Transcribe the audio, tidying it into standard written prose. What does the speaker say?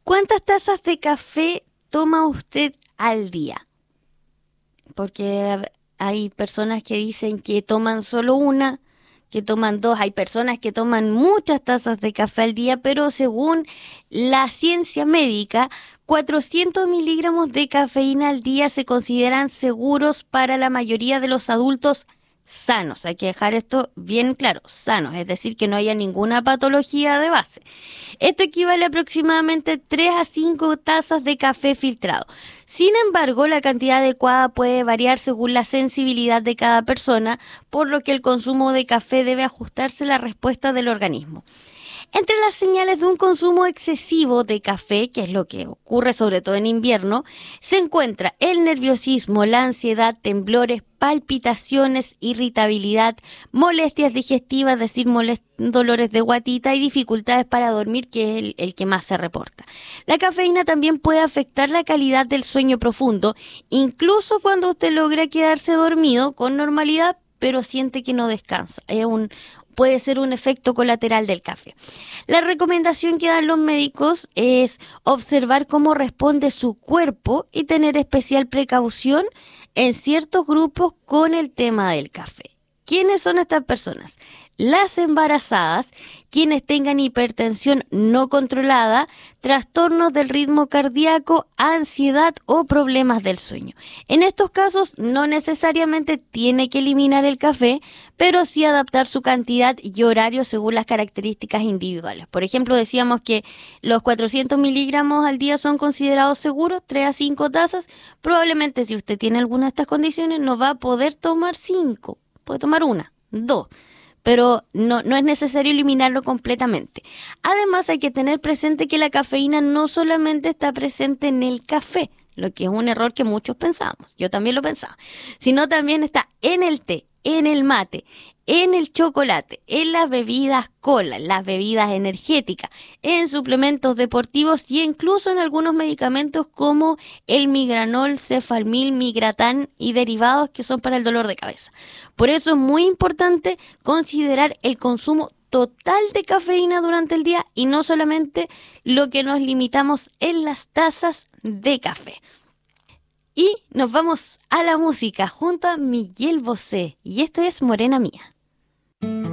¿Cuántas tazas de café toma usted al día? Porque hay personas que dicen que toman solo una, que toman dos, hay personas que toman muchas tazas de café al día, pero según la ciencia médica, 400 miligramos de cafeína al día se consideran seguros para la mayoría de los adultos sanos. Hay que dejar esto bien claro, sanos, es decir, que no haya ninguna patología de base. Esto equivale a aproximadamente 3 a 5 tazas de café filtrado. Sin embargo, la cantidad adecuada puede variar según la sensibilidad de cada persona, por lo que el consumo de café debe ajustarse a la respuesta del organismo. Entre las señales de un consumo excesivo de café, que es lo que ocurre sobre todo en invierno, se encuentra el nerviosismo, la ansiedad, temblores, palpitaciones, irritabilidad, molestias digestivas, es decir, dolores de guatita y dificultades para dormir, que es el que más se reporta. La cafeína también puede afectar la calidad del sueño profundo, incluso cuando usted logra quedarse dormido con normalidad, pero siente que no descansa. Puede ser un efecto colateral del café. La recomendación que dan los médicos es observar cómo responde su cuerpo y tener especial precaución en ciertos grupos con el tema del café. ¿Quiénes son estas personas? Las embarazadas, quienes tengan hipertensión no controlada, trastornos del ritmo cardíaco, ansiedad o problemas del sueño. En estos casos no necesariamente tiene que eliminar el café, pero sí adaptar su cantidad y horario según las características individuales. Por ejemplo, decíamos que los 400 miligramos al día son considerados seguros, 3 a 5 tazas. Probablemente si usted tiene alguna de estas condiciones no va a poder tomar 5, puede tomar una, 2. Pero no es necesario eliminarlo completamente. Además, hay que tener presente que la cafeína no solamente está presente en el café, lo que es un error que muchos pensábamos, yo también lo pensaba, sino también está en el té, en el mate, en el chocolate, en las bebidas cola, en las bebidas energéticas, en suplementos deportivos y incluso en algunos medicamentos como el migranol, cefalmil, migratán y derivados que son para el dolor de cabeza. Por eso es muy importante considerar el consumo total de cafeína durante el día y no solamente lo que nos limitamos en las tazas de café. Y nos vamos a la música junto a Miguel Bosé y esto es Morena Mía.